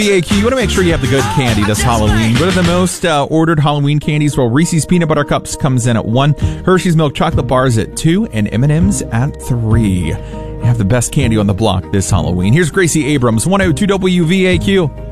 WVAQ, you want to make sure you have the good candy this Halloween. What are the most ordered Halloween candies? Well, Reese's Peanut Butter Cups comes in at 1, Hershey's Milk Chocolate Bars at 2, and M&M's at 3. You have the best candy on the block this Halloween. Here's Gracie Abrams, 102 WVAQ.